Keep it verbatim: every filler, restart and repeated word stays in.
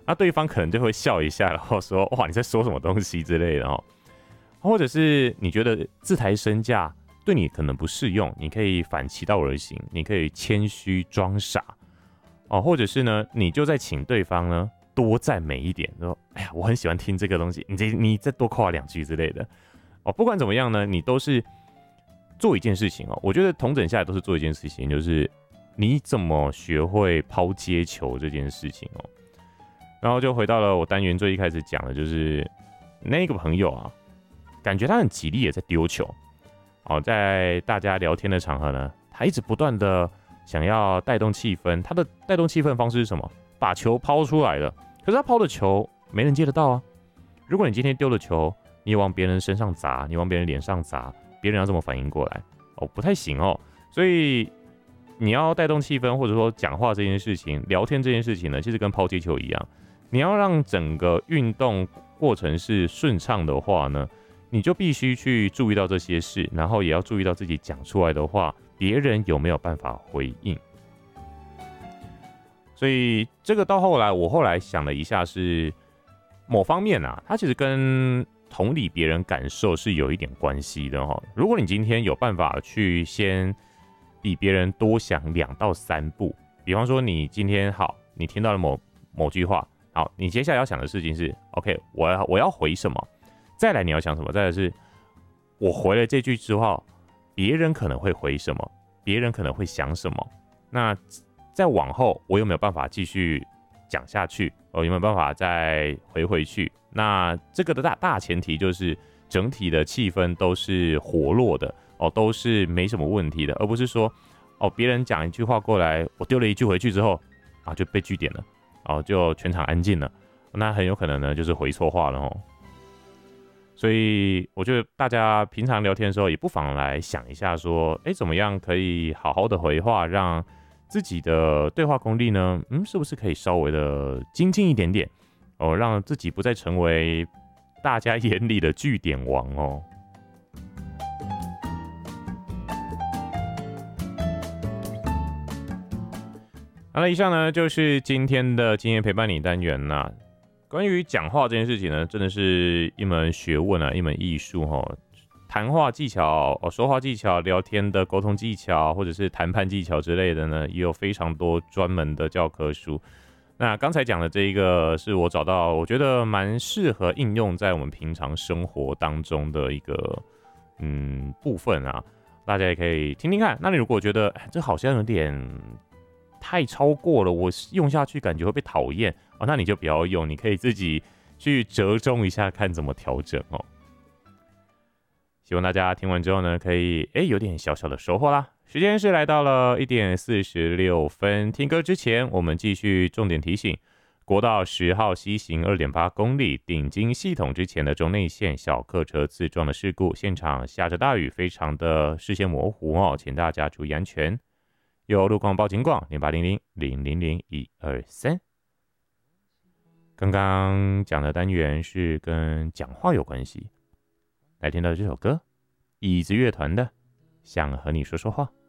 那对方可能就会笑一下，然后说哇你在说什么东西之类的哦，或者是你觉得自抬身价对你可能不适用，你可以反其道而行，你可以谦虚装傻哦，或者是呢，你就再请对方呢多赞美一点，说哎呀我很喜欢听这个东西，你这你再多夸两句之类的哦。不管怎么样呢，你都是做一件事情哦，我觉得统整下来都是做一件事情，就是你怎么学会抛接球这件事情哦。然后就回到了我单元最一开始讲的，就是那个朋友啊，感觉他很极力的在丢球，哦，在大家聊天的场合呢，他一直不断的想要带动气氛。他的带动气氛方式是什么？把球抛出来了，可是他抛的球没人接得到啊。如果你今天丢的球，你往别人身上砸，你往别人脸上砸，别人要怎么反应过来？哦，不太行哦。所以你要带动气氛，或者说讲话这件事情、聊天这件事情呢，其实跟抛接球一样。你要让整个运动过程是顺畅的话呢，你就必须去注意到这些事，然后也要注意到自己讲出来的话，别人有没有办法回应。所以这个到后来，我后来想了一下是，某方面啊，它其实跟同理别人感受是有一点关系的哈。如果你今天有办法去先比别人多想两到三步，比方说你今天好，你听到了某某句话。好，你接下来要想的事情是 ，OK， 我要我要回什么？再来你要想什么？再来是，我回了这句之后，别人可能会回什么？别人可能会想什么？那再往后，我有没有办法继续讲下去？我有没有办法再回回去？那这个的大大前提就是整体的气氛都是活络的哦，都是没什么问题的，而不是说哦，别人讲一句话过来，我丢了一句回去之后啊就被句点了。哦，就全场安静了，那很有可能呢就是回错话了哦。所以我觉得大家平常聊天的时候，也不妨来想一下，说，哎，怎么样可以好好的回话，让自己的对话功力呢，嗯，是不是可以稍微的精进一点点哦，让自己不再成为大家眼里的句点王哦。好了，以上呢就是今天的经验陪伴你单元啦、啊。关于讲话这件事情呢，真的是一门学问啊，一门艺术哦。谈话技巧、哦，说话技巧、聊天的沟通技巧，或者是谈判技巧之类的呢，也有非常多专门的教科书。那刚才讲的这一个，是我找到我觉得蛮适合应用在我们平常生活当中的一个嗯部分啊，大家也可以听听看。那你如果觉得这好像有点太超过了，我用下去感觉会被讨厌哦，那你就不要用，你可以自己去折中一下，看怎么调整哦。希望大家听完之后呢，可以哎有点小小的收获啦。时间是来到了一点四十六分，听歌之前，我们继续重点提醒：国道十号西行二点八公里顶金系统之前的中内线小客车自撞的事故，现场下着大雨，非常的视线模糊哦，请大家注意安全。有路况报警广零八零零零零零一二三。刚刚讲的单元是跟讲话有关系，来听到这首歌，椅子乐团的《想和你说说话》。